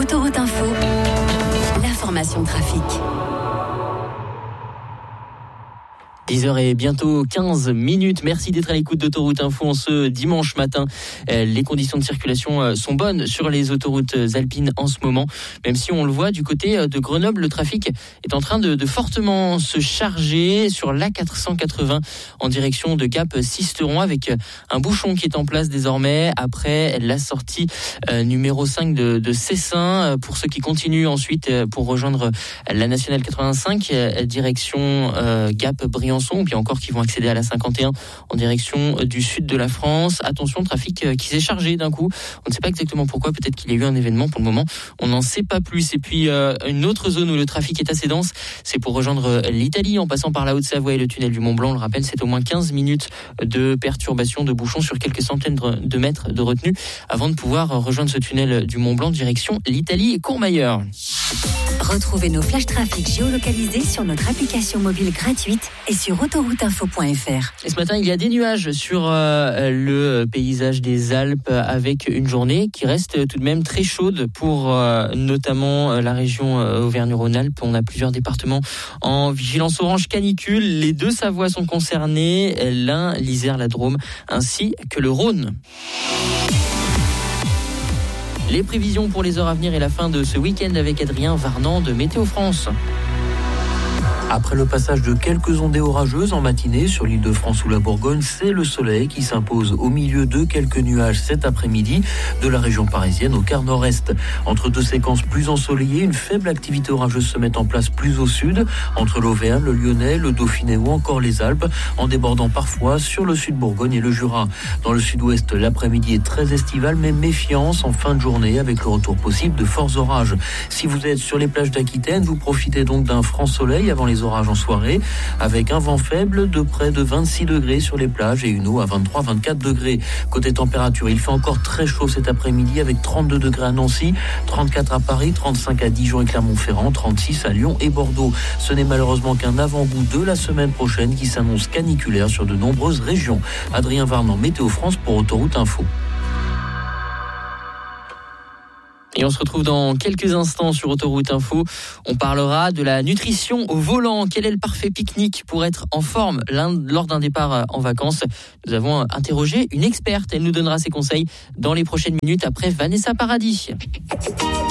Autoroute Info, l'information trafic. 10h et bientôt 15 minutes. Merci d'être à l'écoute d'Autoroute Info en ce dimanche matin. Les conditions de circulation sont bonnes sur les autoroutes alpines en ce moment. Même si on le voit du côté de Grenoble, le trafic est en train de fortement se charger sur l'A480 en direction de Gap-Sisteron avec un bouchon qui est en place désormais après la sortie numéro 5 de Cessin. Pour ceux qui continuent ensuite pour rejoindre la Nationale 85 direction Gap-Briançon, ou bien encore qui vont accéder à la 51 en direction du sud de la France. Attention, trafic qui s'est chargé d'un coup. On ne sait pas exactement pourquoi, peut-être qu'il y a eu un événement. Pour le moment, on n'en sait pas plus. Et puis une autre zone où le trafic est assez dense, c'est pour rejoindre l'Italie en passant par la Haute-Savoie et le tunnel du Mont-Blanc. On le rappelle, c'est au moins 15 minutes de perturbation, de bouchons sur quelques centaines de mètres de retenue avant de pouvoir rejoindre ce tunnel du Mont-Blanc direction l'Italie et Courmayeur. Retrouvez nos flash trafic géolocalisés sur notre application mobile gratuite et sur autorouteinfo.fr. Et ce matin, il y a des nuages sur le paysage des Alpes avec une journée qui reste tout de même très chaude pour notamment la région Auvergne-Rhône-Alpes. On a plusieurs départements en vigilance orange canicule. Les deux Savoies sont concernés, l'Ain, l'Isère, la Drôme ainsi que le Rhône. Les prévisions pour les heures à venir et la fin de ce week-end avec Adrien Varnand de Météo France. Après le passage de quelques ondées orageuses en matinée sur l'île de France ou la Bourgogne, c'est le soleil qui s'impose au milieu de quelques nuages cet après-midi de la région parisienne au quart nord-est. Entre deux séquences plus ensoleillées, une faible activité orageuse se met en place plus au sud, entre l'Auvergne, le Lyonnais, le Dauphiné ou encore les Alpes, en débordant parfois sur le sud Bourgogne et le Jura. Dans le sud-ouest, l'après-midi est très estival, mais méfiance en fin de journée avec le retour possible de forts orages. Si vous êtes sur les plages d'Aquitaine, vous profitez donc d'un franc soleil avant les orages en soirée, avec un vent faible de près de 26 degrés sur les plages et une eau à 23-24 degrés. Côté température, il fait encore très chaud cet après-midi avec 32 degrés à Nancy, 34 à Paris, 35 à Dijon et Clermont-Ferrand, 36 à Lyon et Bordeaux. Ce n'est malheureusement qu'un avant-goût de la semaine prochaine qui s'annonce caniculaire sur de nombreuses régions. Adrien Varnand, Météo France pour Autoroute Info. Et on se retrouve dans quelques instants sur Autoroute Info. On parlera de la nutrition au volant. Quel est le parfait pique-nique pour être en forme lors d'un départ en vacances? Nous avons interrogé une experte. Elle nous donnera ses conseils dans les prochaines minutes après Vanessa Paradis.